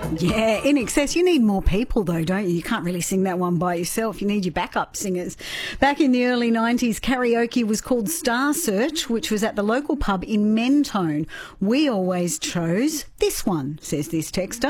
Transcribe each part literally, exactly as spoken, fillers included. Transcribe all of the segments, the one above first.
Yeah, In Excess. You need more people though, don't you? You can't really sing that one by yourself. You need your backup singers. Back in the early nineties, karaoke was called Star Search, which was at the local pub in Mentone. We always chose this one, says this texter.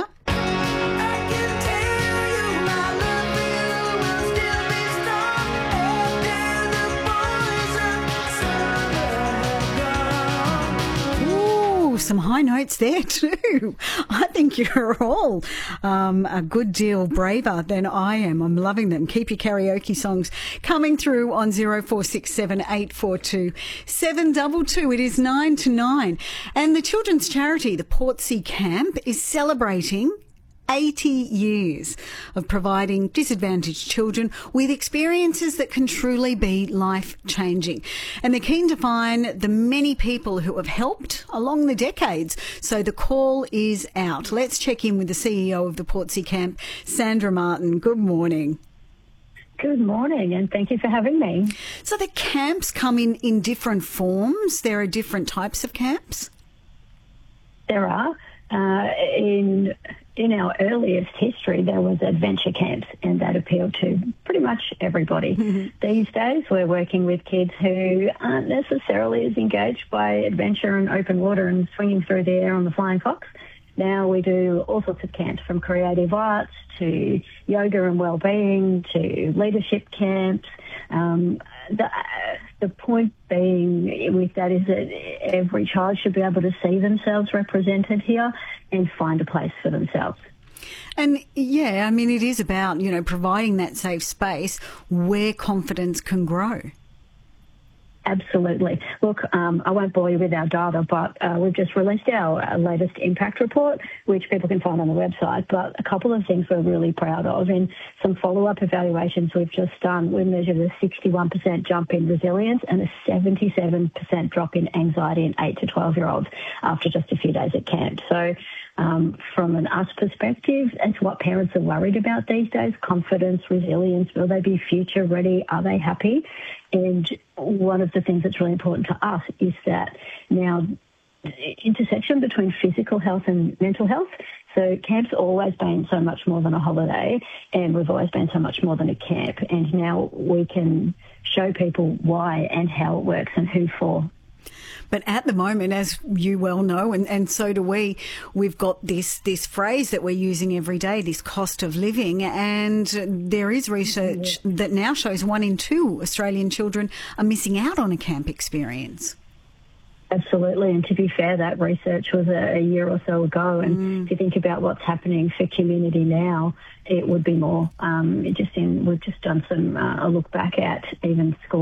Some high notes there too. I think you're all um, a good deal braver than I am. I'm loving them. Keep your karaoke songs coming through on zero four six seven eight four two seven two two. It is nine to nine. And the children's charity, the Portsea Camp, is celebrating eighty years of providing disadvantaged children with experiences that can truly be life-changing. And they're keen to find the many people who have helped along the decades. So the call is out. Let's check in with the C E O of the Portsea Camp, Sandra Martin. Good morning. Good morning, and thank you for having me. So the camps come in, in different forms. There are different types of camps? There are. Uh, in in our earliest history, there was adventure camps, and that appealed to pretty much everybody. Mm-hmm. These days, we're working with kids who aren't necessarily as engaged by adventure and open water and swinging through the air on the Flying Fox. Now we do all sorts of camps, from creative arts to yoga and well-being to leadership camps. Um, the, the point being with that is that every child should be able to see themselves represented here and find a place for themselves. And yeah, I mean, it is about, you know, providing that safe space where confidence can grow. Absolutely. Look, um, I won't bore you with our data, but uh, we've just released our uh, latest impact report, which people can find on the website. But a couple of things we're really proud of. In some follow-up evaluations we've just done, we measured a sixty-one percent jump in resilience and a seventy-seven percent drop in anxiety in eight to twelve-year-olds after just a few days at camp. So um, from an us perspective, it's what parents are worried about these days: confidence, resilience. Will they be future ready? Are they happy? And one of the things that's really important to us is that now intersection between physical health and mental health. So camp's always been so much more than a holiday, and we've always been so much more than a camp. And now we can show people why and how it works and who for. But at the moment, as you well know, and, and so do we, we've got this this phrase that we're using every day, this cost of living, and there is research yeah. that now shows one in two Australian children are missing out on a camp experience. Absolutely, and to be fair, that research was a, a year or so ago, and mm. if you think about what's happening for community now, it would be more. Um, it just in, we've just done some uh, a look back at even school